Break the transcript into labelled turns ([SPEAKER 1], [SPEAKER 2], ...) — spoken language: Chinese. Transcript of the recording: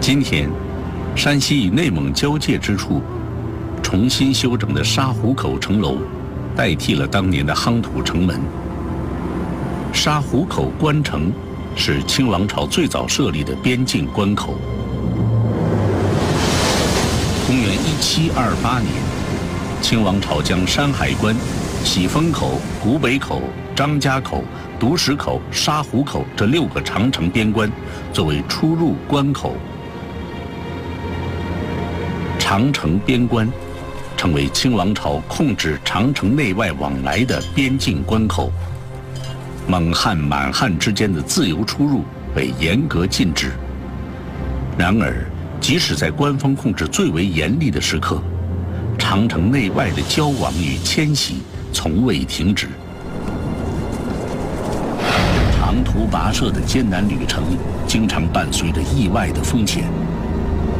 [SPEAKER 1] 今天，山西与内蒙交界之处，重新修整的沙湖口城楼，代替了当年的夯土城门。沙湖口关城是清王朝最早设立的边境关口。公元1728年，清王朝将山海关、喜峰口、古北口、张家口、独石口、沙湖口这6个长城边关作为出入关口。长城边关成为清王朝控制长城内外往来的边境关口，蒙汉、满汉之间的自由出入被严格禁止。然而，即使在官方控制最为严厉的时刻，长城内外的交往与迁徙从未停止。长途跋涉的艰难旅程，经常伴随着意外的风险。